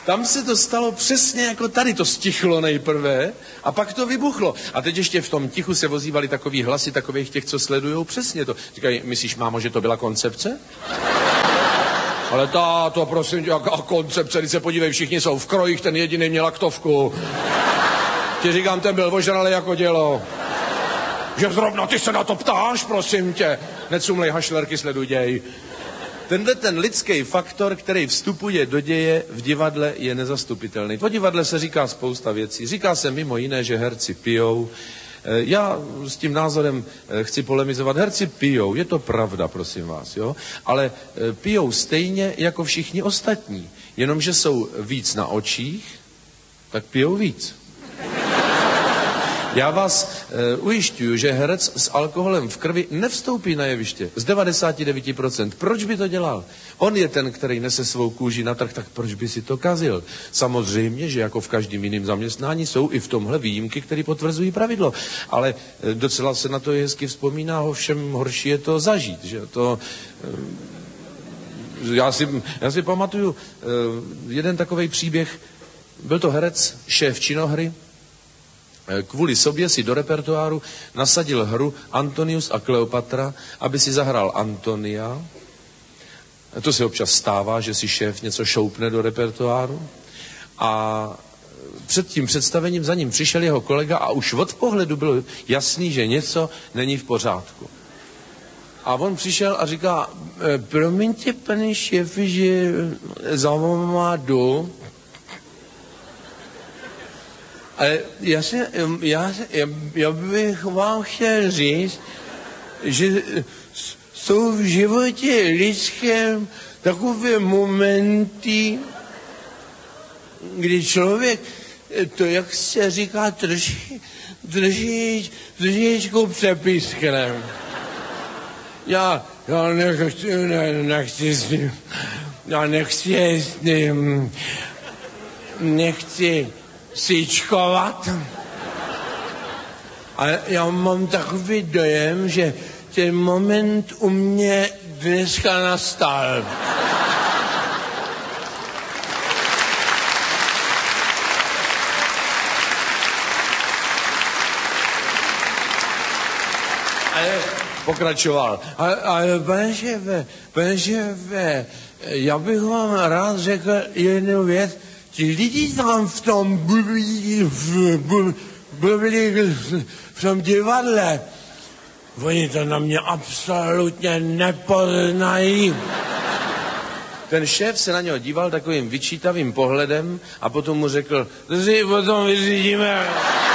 Tam se to stalo přesně jako tady, to stichlo nejprve a pak to vybuchlo. A teď ještě v tom tichu se ozývaly takový hlasy takových těch, co sledujou přesně to. Říkají, myslíš, mámo, že to byla koncepce? Ale táto, prosím tě, jaká koncepce, když se podívej, všichni jsou v krojích, ten jediný měl aktovku. Ti říkám, ten byl ožralý jako dělo. Že zrovna ty se na to ptáš, prosím tě. Necumlej hašlerky, sleduj děj. Tenhle ten lidský faktor, který vstupuje do děje v divadle, je nezastupitelný. O divadle se říká spousta věcí. Říká se mimo jiné, že herci pijou. Já s tím názorem chci polemizovat. Herci pijou, je to pravda, prosím vás, jo? Ale pijou stejně jako všichni ostatní. Jenomže jsou víc na očích, tak pijou víc. Já vás ujišťuju, že herec s alkoholem v krvi nevstoupí na jeviště. Z 99%. Proč by to dělal? On je ten, který nese svou kůži na trh, tak proč by si to kazil? Samozřejmě, že jako v každém jiném zaměstnání jsou i v tomhle výjimky, které potvrzují pravidlo. Ale docela se na to hezky vzpomíná, ovšem horší je to zažít. Že? To, já si pamatuju jeden takovej příběh. Byl to herec, šéf činohry. Kvůli sobě si do repertoáru nasadil hru Antonius a Kleopatra, aby si zahrál Antonia. To se občas stává, že si šéf něco šoupne do repertoáru. A před tím představením za ním přišel jeho kolega a už od pohledu bylo jasný, že něco není v pořádku. A on přišel a říká, promiňte, pane šéfe, že za váma jdu. Ale já bych vám chtěl říct, že jsou v životě lidském takové momenty, kdy člověk to, jak se říká, trošičku přepískne. Já nechci sýčkovat. Ale já mám takový dojem, že ten moment u mě dneska nastal. Ale pokračoval. Ale pane šéfe, já bych vám rád řekl jednu věc. Ti lidi tam v tom v tom divadle, oni to na mě absolutně nepoznají. Ten šéf se na něho díval takovým vyčítavým pohledem a potom mu řekl, to si potom vyřídíme.